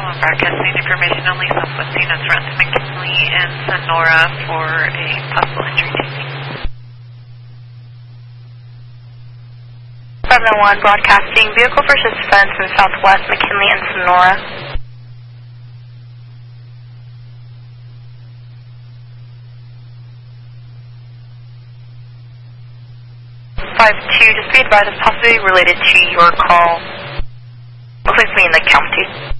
broadcasting information only. Southwest units run to McKinley and Sonora for a possible injury tasting. 701 broadcasting. Vehicle participants in Southwest McKinley and Sonora. 52, just be advised it's possibly related to your call. Please be in the county.